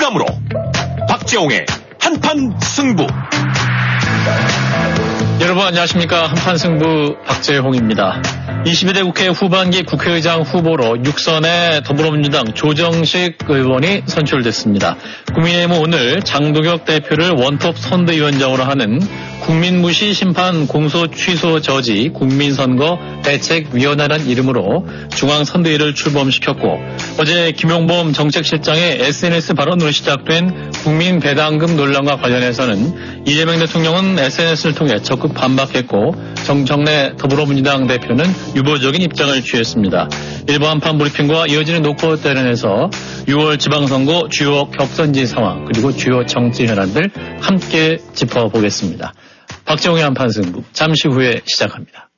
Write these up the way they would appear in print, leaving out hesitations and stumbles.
실감으로 박재홍의 한판 승부. 여러분 안녕하십니까. 한판 승부 박재홍입니다. 22대 국회 후반기 국회의장 후보로 6선의 더불어민주당 조정식 의원이 선출됐습니다. 국민의힘은 오늘 장도혁 대표를 원톱 선대위원장으로 하는 국민무시 심판 공소 취소 저지 국민선거 대책위원회라는 이름으로 중앙선대위를 출범시켰고, 어제 김용범 정책실장의 SNS 발언으로 시작된 국민배당금 논란과 관련해서는 이재명 대통령은 SNS를 통해 적극 반박했고, 정청래 더불어민주당 대표는 유보적인 입장을 취했습니다. 일부 한판 브리핑과 이어지는 노컷 관련해서 6월 지방선거 주요 격선지 상황 그리고 주요 정치 현안들 함께 짚어보겠습니다. 박재홍의 한판 승부 잠시 후에 시작합니다.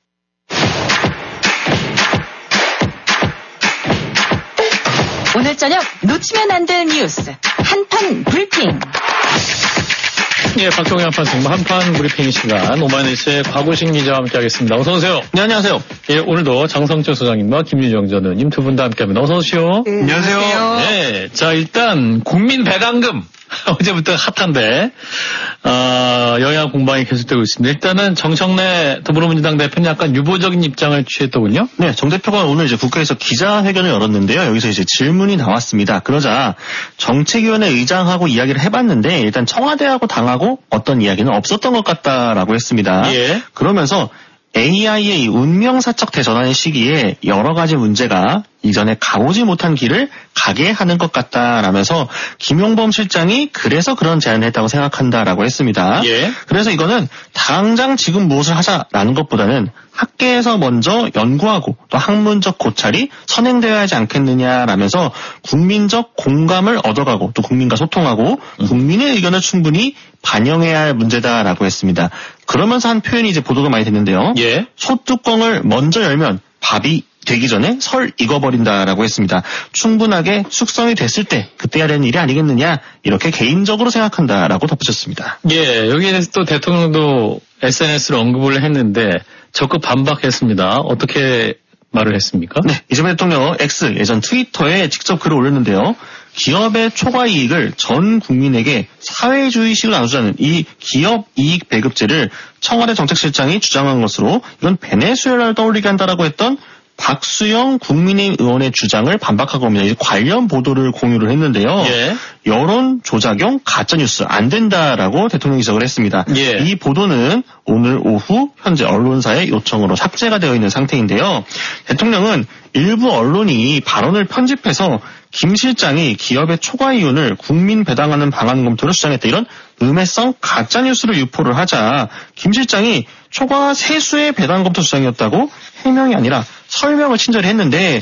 오늘 저녁 놓치면 안 되는 뉴스 한판 브리핑. 예, 박정희 한판 승부 한판 브리핑 시간 오마이뉴스의 곽우식 기자와 함께하겠습니다. 어서 오세요. 네, 안녕하세요. 예, 오늘도 장성철 소장님과 김유정 전 의원님 두 분 다 함께합니다. 어서 오시오. 네, 안녕하세요. 네, 자 일단 국민 배당금 어제부터 핫한데 여야 공방이 계속되고 있습니다. 일단은 정청래 더불어민주당 대표는 약간 유보적인 입장을 취했더군요. 네, 정 대표가 오늘 이제 국회에서 기자회견을 열었는데요. 여기서 이제 질문이 나왔습니다. 그러자 정책위원회 의장하고 이야기를 해봤는데 일단 청와대하고 당하고 어떤 이야기는 없었던 것 같다라고 했습니다. 예. 그러면서 AI의 운명사적 대전환의 시기에 여러 가지 문제가 이전에 가보지 못한 길을 가게 하는 것 같다라면서 김용범 실장이 그래서 그런 제안을 했다고 생각한다라고 했습니다. 예. 그래서 이거는 당장 지금 무엇을 하자라는 것보다는 학계에서 먼저 연구하고 또 학문적 고찰이 선행되어야 하지 않겠느냐라면서 국민적 공감을 얻어가고 또 국민과 소통하고 국민의 의견을 충분히 반영해야 할 문제다라고 했습니다. 그러면서 한 표현이 이제 보도가 많이 됐는데요. 예. 소뚜껑을 먼저 열면 밥이 되기 전에 설 익어버린다라고 했습니다. 충분하게 숙성이 됐을 때 그때 해야 되는 일이 아니겠느냐 이렇게 개인적으로 생각한다라고 덧붙였습니다. 예, 여기에 대해서 또 대통령도 SNS를 언급을 했는데 적극 반박했습니다. 어떻게 말을 했습니까? 네, 이재명 대통령 X 예전 트위터에 직접 글을 올렸는데요. 기업의 초과 이익을 전 국민에게 사회주의식을 나누자는 이 기업 이익 배급제를 청와대 정책실장이 주장한 것으로 이건 베네수엘라를 떠올리게 한다라고 했던 박수영 국민의힘 의원의 주장을 반박하고 옵니다. 관련 보도를 공유를 했는데요. 예. 여론 조작용 가짜뉴스 안 된다라고 대통령이 지적을 했습니다. 예. 이 보도는 오늘 오후 현재 언론사의 요청으로 삭제가 되어 있는 상태인데요. 대통령은 일부 언론이 발언을 편집해서 김 실장이 기업의 초과 이윤을 국민 배당하는 방안 검토를 주장했다. 이런 음해성 가짜뉴스를 유포를 하자 김 실장이 초과 세수의 배당 검토 주장이었다고 해명이 아니라 설명을 친절히 했는데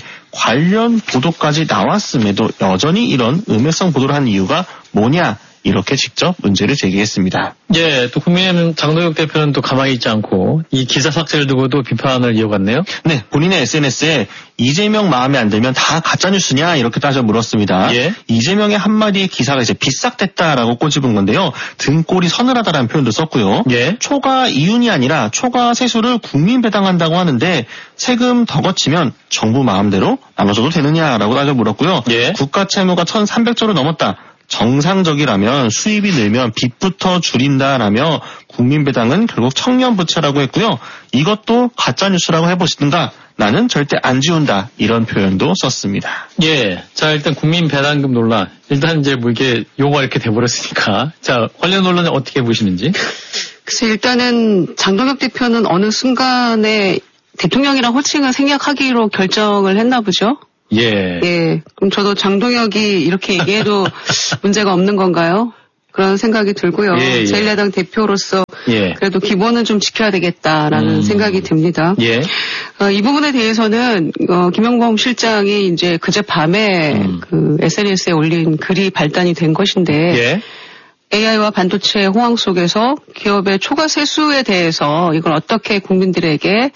관련 보도까지 나왔음에도 여전히 이런 음해성 보도를 한 이유가 뭐냐 이렇게 직접 문제를 제기했습니다. 예, 또 국민의힘 장도혁 대표는 또 가만히 있지 않고 이 기사 삭제를 두고도 비판을 이어갔네요. 네, 본인의 SNS에 이재명 마음에 안 들면 다 가짜뉴스냐 이렇게 따져 물었습니다. 예. 이재명의 한마디의 기사가 이제 비싹댔다라고 꼬집은 건데요. 등골이 서늘하다라는 표현도 썼고요. 예. 초과 이윤이 아니라 초과 세수를 국민 배당한다고 하는데 세금 더 거치면 정부 마음대로 나눠줘도 되느냐라고 따져 물었고요. 예. 국가 채무가 1,300조를 넘었다. 정상적이라면 수입이 늘면 빚부터 줄인다라며 국민배당은 결국 청년부채라고 했고요. 이것도 가짜뉴스라고 해보시든가 나는 절대 안 지운다 이런 표현도 썼습니다. 예, 자 일단 국민배당금 논란 일단 이제 뭐 이게 용어가 이렇게 돼버렸으니까 자 관련 논란을 어떻게 보시는지? 그래서 일단은 장동혁 대표는 어느 순간에 대통령이랑 호칭을 생략하기로 결정을 했나 보죠. 예. 예. 그럼 저도 장동혁이 이렇게 얘기해도 문제가 없는 건가요? 그런 생각이 들고요. 예, 예. 제1야당 대표로서 예. 그래도 기본은 좀 지켜야 되겠다라는 생각이 듭니다. 예. 이 부분에 대해서는 김용범 실장이 이제 그제밤에 그 SNS에 올린 글이 발단이 된 것인데 예. AI와 반도체 호황 속에서 기업의 초과 세수에 대해서 이걸 어떻게 국민들에게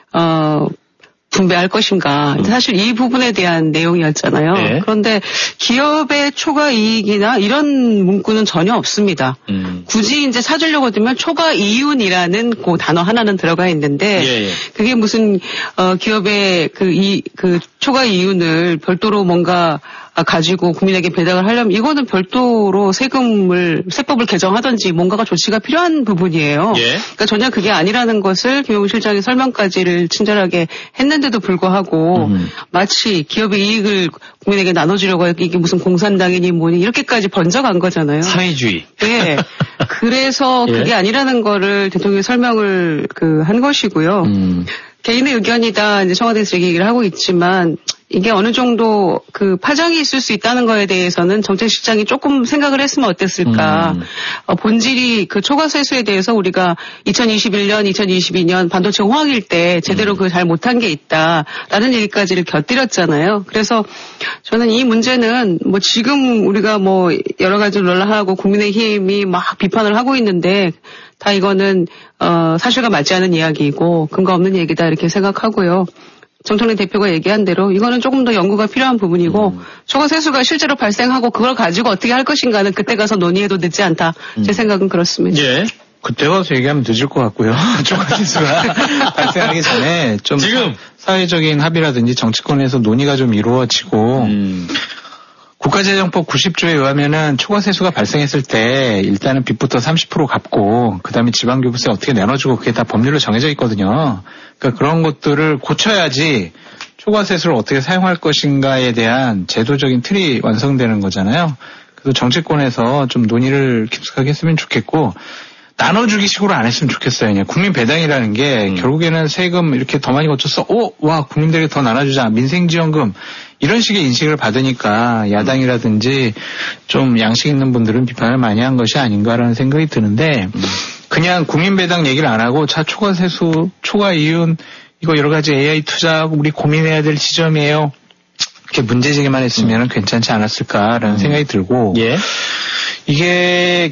분배할 것인가. 사실 이 부분에 대한 내용이었잖아요. 네. 그런데 기업의 초과 이익이나 이런 문구는 전혀 없습니다. 굳이 이제 찾으려고 들면 초과 이윤이라는 그 단어 하나는 들어가 있는데 예. 그게 무슨 기업의 그 초과 이윤을 별도로 뭔가 가지고 국민에게 배당을 하려면 이거는 별도로 세법을 개정하든지 뭔가가 조치가 필요한 부분이에요. 예. 그러니까 전혀 그게 아니라는 것을 김용국 실장이 설명까지를 친절하게 했는데도 불구하고 마치 기업의 이익을 국민에게 나눠주려고 이게 무슨 공산당이니 뭐니 이렇게까지 번져간 거잖아요. 사회주의. 네. 그래서 예. 그게 아니라는 거를 대통령이 설명을 한 것이고요. 개인의 의견이다 이제 청와대에서 얘기를 하고 있지만 이게 어느 정도 그 파장이 있을 수 있다는 거에 대해서는 정책실장이 조금 생각을 했으면 어땠을까. 본질이 그 초과세수에 대해서 우리가 2021년, 2022년 반도체 호황일 때 제대로 그 잘 못한 게 있다라는 얘기까지를 곁들였잖아요. 그래서 저는 이 문제는 뭐 지금 우리가 뭐 여러 가지 논란하고 국민의힘이 막 비판을 하고 있는데 다 이거는 사실과 맞지 않은 이야기이고 근거 없는 얘기다 이렇게 생각하고요. 정청래 대표가 얘기한 대로 이거는 조금 더 연구가 필요한 부분이고 초과세수가 실제로 발생하고 그걸 가지고 어떻게 할 것인가는 그때 가서 논의해도 늦지 않다. 제 생각은 그렇습니다. 예. 그때 가서 얘기하면 늦을 것 같고요. 초과세수가 발생하기 전에 좀 지금 사회적인 합의라든지 정치권에서 논의가 좀 이루어지고 국가재정법 90조에 의하면은 초과세수가 발생했을 때 일단은 빚부터 30% 갚고 그다음에 지방교부세 어떻게 내놔주고 그게 다 법률로 정해져 있거든요. 그러니까 그런 것들을 고쳐야지 초과세수를 어떻게 사용할 것인가에 대한 제도적인 틀이 완성되는 거잖아요. 그래서 정치권에서 좀 논의를 깊숙하게 했으면 좋겠고 나눠주기 식으로 안 했으면 좋겠어요. 그냥 국민 배당이라는 게 결국에는 세금 이렇게 더 많이 거쳐서 와 국민들에게 더 나눠주자 민생지원금 이런 식의 인식을 받으니까 야당이라든지 좀 양식 있는 분들은 비판을 많이 한 것이 아닌가라는 생각이 드는데 그냥 국민 배당 얘기를 안 하고 초과세수, 초과이윤 이거 여러 가지 AI 투자하고 우리 고민해야 될 지점이에요. 이렇게 문제제기만 했으면 괜찮지 않았을까라는 생각이 들고 예. 이게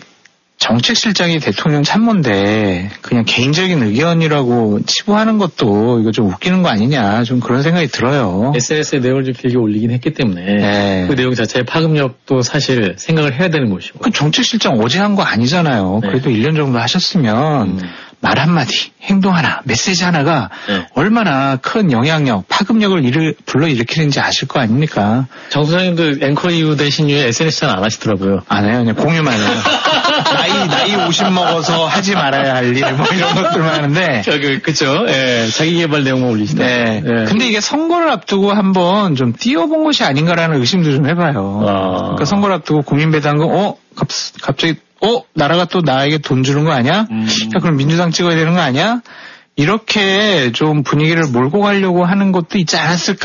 정책실장이 대통령 참모인데 그냥 개인적인 의견이라고 치부하는 것도 이거 좀 웃기는 거 아니냐 좀 그런 생각이 들어요. SNS에 내용을 좀 길게 올리긴 했기 때문에 네. 그 내용 자체의 파급력도 사실 생각을 해야 되는 것이고. 그 정책실장 어제 한 거 아니잖아요. 네. 그래도 1년 정도 하셨으면 말 한마디, 행동 하나, 메시지 하나가 얼마나 큰 영향력, 파급력을 불러일으키는지 아실 거 아닙니까? 정 소장님도 앵커 이후 대신 이후에 SNS 잘 안 하시더라고요. 안 해요. 그냥 공유만 해요. 나이 50 먹어서 하지 말아야 할 일, 뭐 이런 것들만 하는데. 그쵸. 예, 자기 개발 내용만 올리시더라고요. 네. 예. 근데 이게 선거를 앞두고 한번 좀 띄워본 것이 아닌가라는 의심도 좀 해봐요. 그러니까 선거를 앞두고 국민배당금, 갑자기, 나라가 또 나에게 돈 주는 거 아니야? 야, 그럼 민주당 찍어야 되는 거 아니야? 이렇게 좀 분위기를 몰고 가려고 하는 것도 있지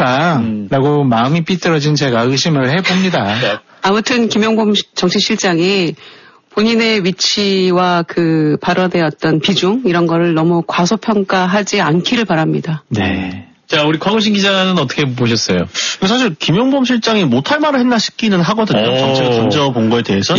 않았을까라고 마음이 삐뚤어진 제가 의심을 해봅니다. 아무튼 김용범 정책실장이 본인의 위치와 그 발언의 어떤 비중 이런 거를 너무 과소평가하지 않기를 바랍니다. 네. 자, 우리 곽우신 기자는 어떻게 보셨어요? 사실 김용범 실장이 못할 말을 했나 싶기는 하거든요. 정책을 던져본 거에 대해서.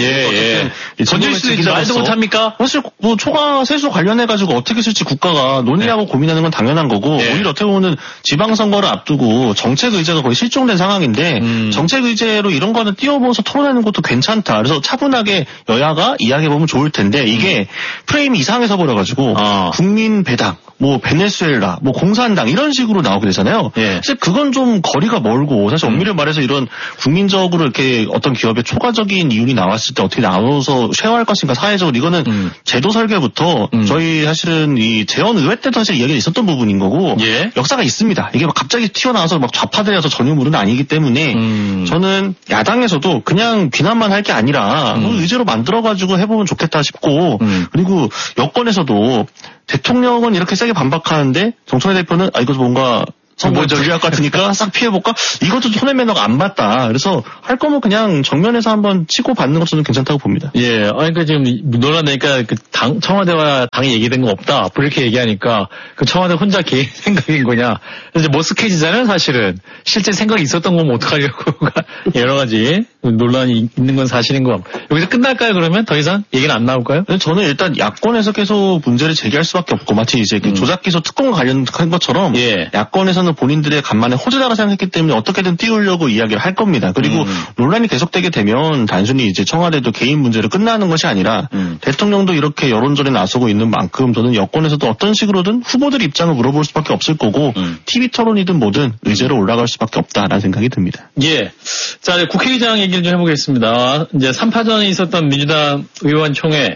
던질 수도 있지 말도 못합니까? 사실 뭐 초과 세수 관련해가지고 어떻게 쓸지 국가가 논의하고 고민하는 건 당연한 거고 오히려 어떻게 보면 지방선거를 앞두고 정책 의제가 거의 실종된 상황인데 정책 의제로 이런 거는 띄워보면서 토론하는 것도 괜찮다. 그래서 차분하게 여야가 이야기해보면 좋을 텐데 이게 프레임이 이상해서 버려가지고 국민 배당, 뭐 베네수엘라, 뭐 공산당 이런 식으로 나오게 되잖아요. 사실 그건 좀 거리가 멀고 사실 엄밀히 말해서 이런 국민적으로 이렇게 어떤 기업의 초과적인 이윤이 나왔을 때 어떻게 나눠서 쉐어할 것인가 사회적으로 이거는 제도 설계부터 저희 사실은 이 재헌의회 때도 사실 이야기가 있었던 부분인 거고 역사가 있습니다. 이게 막 갑자기 튀어나와서 막 좌파되어서 전유물은 아니기 때문에 저는 야당에서도 그냥 비난만 할 게 아니라 의제로 만들어가지고 해보면 좋겠다 싶고 그리고 여권에서도 대통령은 이렇게 세게 반박하는데 정청래 대표는 이거 뭔가 선거 불리할 것 같으니까 싹 피해볼까? 이것도 손해 매너가 안 맞다. 그래서 할 거면 그냥 정면에서 한번 치고 받는 것도 괜찮다고 봅니다. 예, 그러니까 지금 논란되니까 그 청와대와 당이 얘기된 거 없다. 이렇게 얘기하니까 그 청와대 혼자 개인 생각인 거냐? 이제 머스케지잖아요, 사실은. 실제 생각이 있었던 거면 어떡하려고 여러 가지 논란이 있는 건 사실인 거. 여기서 끝날까요? 그러면 더 이상 얘기는 안 나올까요? 저는 일단 야권에서 계속 문제를 제기할 수밖에 없고 마치 이제 조작기소 특검과 관련한 것처럼 야권에서는 입장에서는 본인들의 간만에 호재라고 생각했기 때문에 어떻게든 띄우려고 이야기를 할 겁니다. 그리고 논란이 계속되게 되면 단순히 이제 청와대도 개인 문제로 끝나는 것이 아니라 대통령도 이렇게 여론전에 나서고 있는 만큼 저는 여권에서도 어떤 식으로든 후보들 입장을 물어볼 수밖에 없을 거고 TV 토론이든 뭐든 의제로 올라갈 수밖에 없다라는 생각이 듭니다. 예. 자, 국회의장 얘기를 좀 해보겠습니다. 이제 3파전에 있었던 민주당 의원총회.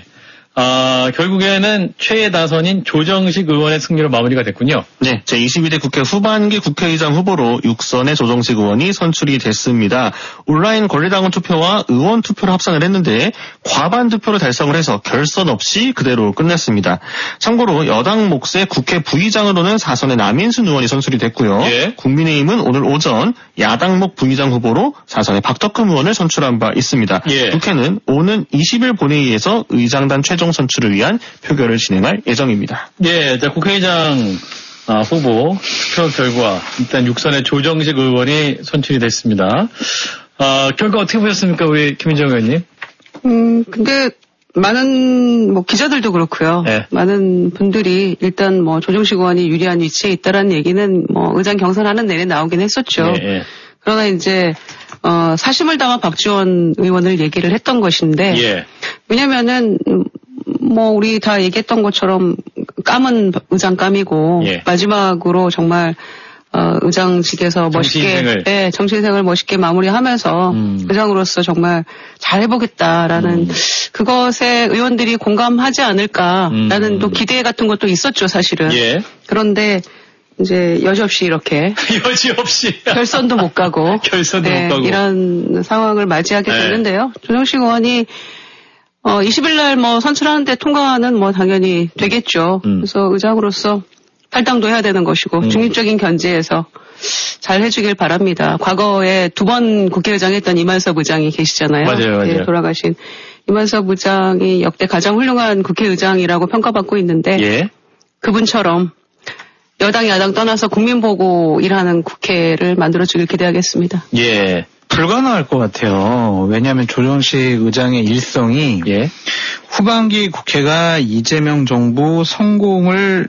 결국에는 최애 다선인 조정식 의원의 승리로 마무리가 됐군요. 네, 제22대 국회 후반기 국회의장 후보로 6선의 조정식 의원이 선출이 됐습니다. 온라인 권리당원 투표와 의원 투표를 합산을 했는데 과반 투표를 달성을 해서 결선 없이 그대로 끝냈습니다. 참고로 여당 몫의 국회 부의장으로는 4선의 남인순 의원이 선출이 됐고요. 예. 국민의힘은 오늘 오전 야당 몫 부의장 후보로 4선의 박덕흠 의원을 선출한 바 있습니다. 예. 국회는 오는 20일 본회의에서 의장단 최종 선출을 위한 표결을 진행할 예정입니다. 예, 자, 국회의장 후보 투표 결과 일단 6선의 조정식 의원이 선출이 됐습니다. 결과 어떻게 보셨습니까, 우리 김민정 의원님? 근데 많은 기자들도 그렇고요. 네. 많은 분들이 일단 조정식 의원이 유리한 위치에 있다라는 얘기는 의장 경선하는 내내 나오긴 했었죠. 예. 그러나 이제 사심을 당한 박지원 의원을 얘기를 했던 것인데 예. 왜냐면은 우리 다 얘기했던 것처럼 깜은 의장감이고 예. 마지막으로 정말 의장직에서 멋있게 정치인생을 멋있게 마무리하면서 의장으로서 정말 잘해보겠다라는 그것에 의원들이 공감하지 않을까라는 또 기대 같은 것도 있었죠, 사실은. 예. 그런데 이제 여지없이 이렇게 여지없이 결선도 못 가고 결선도 못 가고 이런 상황을 맞이하게 됐는데요. 조정식 의원이 20일 날 선출하는데 통과는 당연히 되겠죠. 그래서 의장으로서 탈당도 해야 되는 것이고 중립적인 견제에서 잘 해주길 바랍니다. 과거에 2번 국회의장 했던 이만섭 의장이 계시잖아요. 맞아요. 예, 돌아가신 이만섭 의장이 역대 가장 훌륭한 국회의장이라고 평가받고 있는데 예. 그분처럼 여당 야당 떠나서 국민 보고 일하는 국회를 만들어주길 기대하겠습니다. 예. 불가능할 것 같아요. 왜냐하면 조정식 의장의 일성이 후반기 국회가 이재명 정부 성공을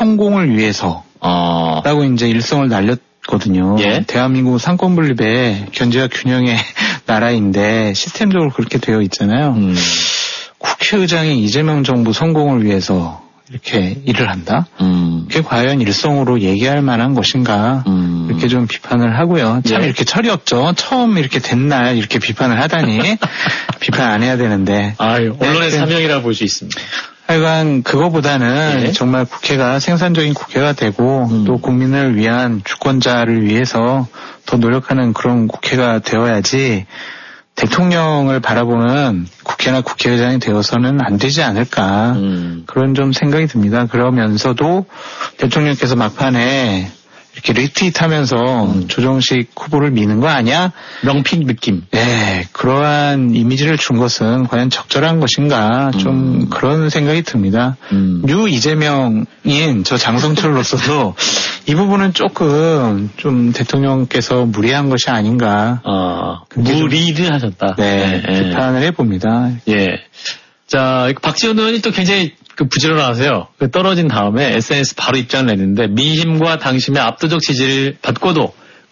위해서라고 이제 일성을 날렸거든요. 예. 대한민국 상권 분립의 견제와 균형의 나라인데 시스템적으로 그렇게 되어 있잖아요. 국회의장이 이재명 정부 성공을 위해서 이렇게 일을 한다? 그게 과연 일성으로 얘기할 만한 것인가? 이렇게 좀 비판을 하고요. 참 이렇게 철이 없죠. 처음 이렇게 된 날 이렇게 비판을 하다니 비판 안 해야 되는데. 언론의 사명이라고 볼 수 있습니다. 하여간 그거보다는 정말 국회가 생산적인 국회가 되고 또 국민을 위한 주권자를 위해서 더 노력하는 그런 국회가 되어야지 대통령을 바라보는 국회나 국회의장이 되어서는 안 되지 않을까 그런 좀 생각이 듭니다. 그러면서도 대통령께서 막판에 이렇게 리트윗하면서 조정식 후보를 미는 거 아니야? 명픽 느낌. 네, 그러한 이미지를 준 것은 과연 적절한 것인가 좀 그런 생각이 듭니다. 뉴 이재명인 저 장성철로서도 이 부분은 조금 좀 대통령께서 무리한 것이 아닌가. 무리하셨다. 네, 비판을 해봅니다. 예. 자, 박지원 의원이 또 굉장히 부지런하세요. 떨어진 다음에 SNS 바로 입장을 냈는데 민심과 당심의 압도적 지지를 받고도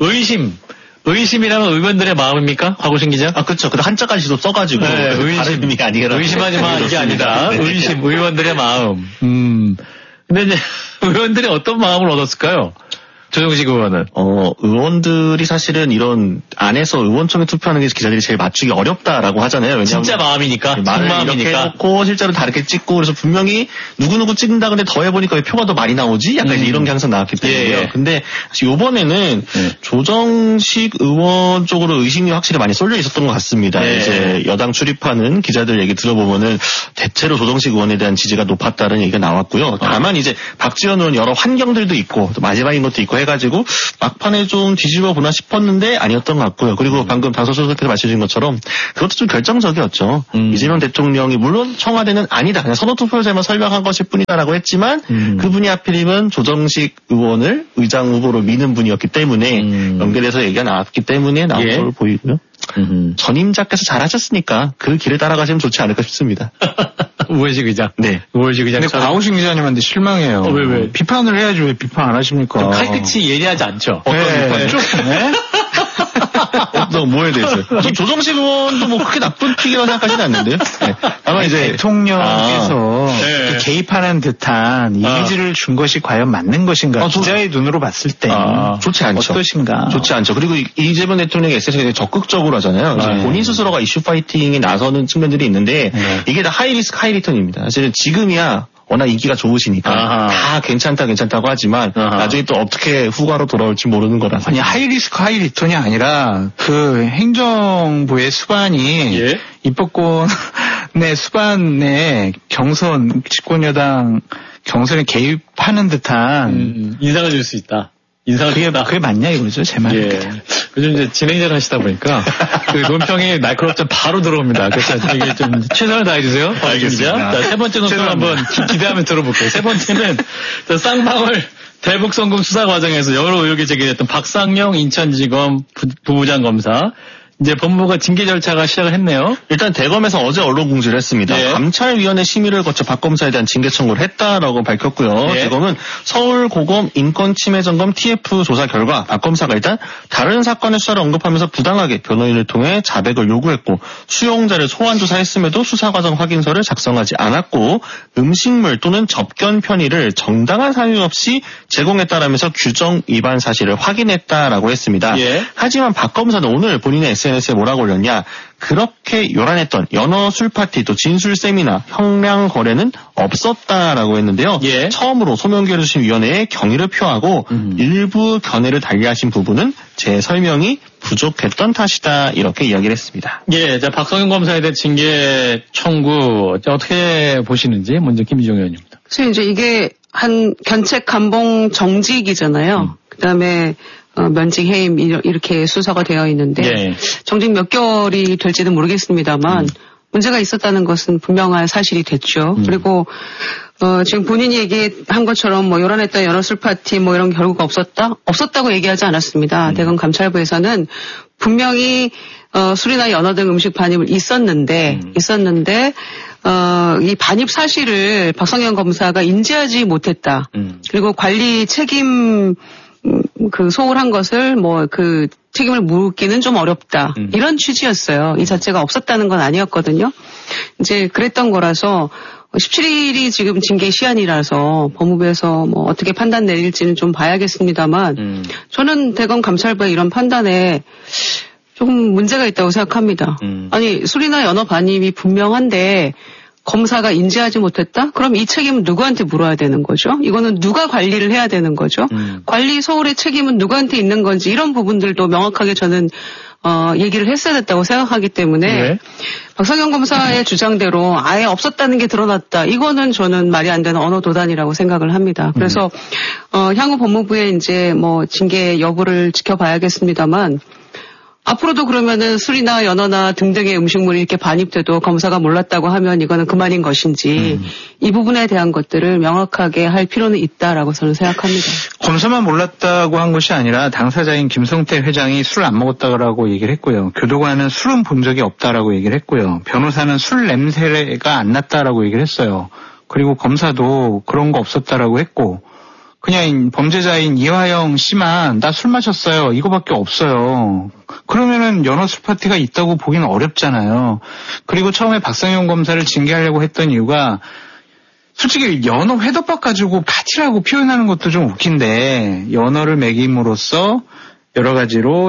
의심이라면 의원들의 마음입니까? 곽우신 기자? 그렇죠. 근데 한자까지도 써가지고 의심이 아니라 의심하지 마 이게 아니다. 의심 의원들의 마음. 근데 이제 의원들이 어떤 마음을 얻었을까요? 조정식 의원은. 의원들이 사실은 이런 안에서 의원총회 투표하는 게 기자들이 제일 맞추기 어렵다라고 하잖아요. 왜냐하면 진짜 마음이니까. 마음이니까. 이렇게 해놓고 실제로 다 이렇게 찍고 그래서 분명히 누구누구 찍는다 근데 더 해보니까 왜 표가 더 많이 나오지? 약간 이런 게 항상 나왔기 때문에요. 근데 사실 이번에는 조정식 의원 쪽으로 의심이 확실히 많이 쏠려 있었던 것 같습니다. 이제 여당 출입하는 기자들 얘기 들어보면은 대체로 조정식 의원에 대한 지지가 높았다는 얘기가 나왔고요. 다만 이제 박지원 의원 여러 환경들도 있고 또 마지막인 것도 있고 해가지고 막판에 좀 뒤집어 보나 싶었는데 아니었던 것 같고요. 그리고 방금 당선소장께서 말씀하신 것처럼 그것도 좀 결정적이었죠. 이재명 대통령이 물론 청와대는 아니다. 그냥 선호투표제만 설명한 것일 뿐이다라고 했지만 그분이 하필이면 조정식 의원을 의장 후보로 미는 분이었기 때문에 연결해서 얘기가 나왔기 때문에 나온 걸로 보이고요. 전임자께서 잘하셨으니까 그 길을 따라가시면 좋지 않을까 싶습니다. 우회식 의장. 네. 우회식 의장. 근데 과오신 기자님한테 실망해요. 왜? 비판을 해야지 왜 비판 안 하십니까? 칼끝이 예리하지 않죠? 어떤 비판? 좀, 네? 뭐에 대해서요? 조정식 의원도 뭐 크게 나쁜 픽이라고 생각하지는 않는데요. 네. 아마 이제 대통령께서 네. 개입하는 듯한 이미지를 준 것이 과연 맞는 것인가? 기자의 눈으로 봤을 때 좋지 않죠. 어떠신가? 좋지 않죠. 그리고 이재명 대통령이 SNS에 적극적으로 하잖아요. 본인 스스로가 이슈 파이팅에 나서는 측면들이 있는데 이게 다 하이리스크 하이리턴입니다. 사실은 지금이야 워낙 인기가 좋으시니까 다 괜찮다고 하지만 나중에 또 어떻게 후과로 돌아올지 모르는 거라서. 아니 하이리스크 하이리턴이 아니라 그 행정부의 수반이 입법권의 수반의 경선 집권여당 경선에 개입하는 듯한 인상을 줄 수 있다. 그게 맞냐 이거죠 제 말은. 예. 요즘 이제 진행자를 하시다 보니까 그 논평이 날카롭자 바로 들어옵니다. 그래서 이게 좀 최선을 다해주세요. 알겠습니다. 자, 세 번째 논평 한번 기대하면 들어볼게요. 세 번째는 쌍방울 대북송금 수사 과정에서 여러 의혹이 제기됐던 박상영 인천지검 부부장 검사. 이제 법무부가 징계 절차가 시작을 했네요. 일단 대검에서 어제 언론 공지를 했습니다. 네. 감찰위원회 심의를 거쳐 박 검사에 대한 징계 청구를 했다라고 밝혔고요. 네. 대검은 서울고검 인권침해점검 TF 조사 결과 박 검사가 일단 다른 사건의 수사를 언급하면서 부당하게 변호인을 통해 자백을 요구했고 수용자를 소환 조사했음에도 수사과정 확인서를 작성하지 않았고 음식물 또는 접견 편의를 정당한 사유 없이 제공했다라면서 규정 위반 사실을 확인했다라고 했습니다. 예. 하지만 박 검사는 오늘 본인의 SNS에 뭐라고 올렸냐. 그렇게 요란했던 연어 술파티 또 진술 세미나 형량 거래는 없었다라고 했는데요. 예. 처음으로 소명결의심위원회에 경의를 표하고 일부 견해를 달리하신 부분은 제 설명이 부족했던 탓이다 이렇게 이야기를 했습니다. 예, 자 박성현 검사에 대한 징계 청구 어떻게 보시는지 먼저 김희정 의원입니다. 그래서 이제 이게 한 견책 감봉 정직이잖아요. 그다음에 면직 해임 이렇게 순서가 되어 있는데 예. 정직 몇 개월이 될지는 모르겠습니다만 문제가 있었다는 것은 분명한 사실이 됐죠. 그리고 지금 본인이 얘기한 것처럼 뭐 요란했던 연어 술 파티 뭐 이런 결과가 없었다고 얘기하지 않았습니다. 대검 감찰부에서는 분명히 술이나 연어 등 음식 반입을 있었는데 이 반입 사실을 박성현 검사가 인지하지 못했다. 그리고 관리 책임 그 소홀한 것을 뭐 그 책임을 묻기는 좀 어렵다. 이런 취지였어요. 이 자체가 없었다는 건 아니었거든요. 이제 그랬던 거라서 17일이 지금 징계 시한이라서 법무부에서 뭐 어떻게 판단 내릴지는 좀 봐야겠습니다만 저는 대검 감찰부의 이런 판단에 조금 문제가 있다고 생각합니다. 아니 술이나 연어 반입이 분명한데 검사가 인지하지 못했다? 그럼 이 책임은 누구한테 물어야 되는 거죠? 이거는 누가 관리를 해야 되는 거죠? 관리 소홀의 책임은 누구한테 있는 건지 이런 부분들도 명확하게 저는 얘기를 했어야 됐다고 생각하기 때문에 네. 박성현 검사의 주장대로 아예 없었다는 게 드러났다. 이거는 저는 말이 안 되는 언어 도단이라고 생각을 합니다. 그래서 향후 법무부의 이제 뭐 징계 여부를 지켜봐야겠습니다만 앞으로도 그러면은 술이나 연어나 등등의 음식물이 이렇게 반입돼도 검사가 몰랐다고 하면 이거는 그만인 것인지 이 부분에 대한 것들을 명확하게 할 필요는 있다라고 저는 생각합니다. 검사만 몰랐다고 한 것이 아니라 당사자인 김성태 회장이 술을 안 먹었다고 얘기를 했고요. 교도관은 술은 본 적이 없다라고 얘기를 했고요. 변호사는 술 냄새가 안 났다라고 얘기를 했어요. 그리고 검사도 그런 거 없었다라고 했고 그냥 범죄자인 이화영 씨만 나 술 마셨어요. 이거밖에 없어요. 그러면은 연어 술 파티가 있다고 보기는 어렵잖아요. 그리고 처음에 박상현 검사를 징계하려고 했던 이유가 솔직히 연어 회덮밥 가지고 파티라고 표현하는 것도 좀 웃긴데 연어를 먹임으로써 여러 가지로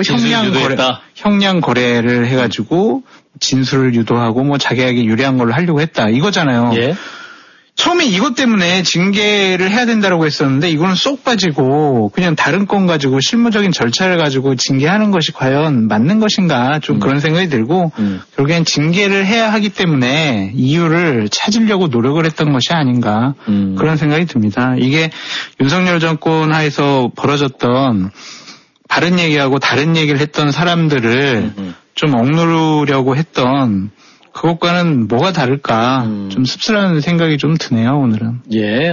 형량 거래를 해가지고 진술을 유도하고 뭐 자기에게 유리한 걸로 하려고 했다. 이거잖아요. 예. 처음에 이것 때문에 징계를 해야 된다고 했었는데 이거는 쏙 빠지고 그냥 다른 건 가지고 실무적인 절차를 가지고 징계하는 것이 과연 맞는 것인가 좀 그런 생각이 들고 결국엔 징계를 해야 하기 때문에 이유를 찾으려고 노력을 했던 것이 아닌가 그런 생각이 듭니다. 이게 윤석열 정권 하에서 벌어졌던 바른 얘기하고 다른 얘기를 했던 사람들을 좀 억누르려고 했던 그것과는 뭐가 다를까 좀 씁쓸한 생각이 좀 드네요 오늘은. 예.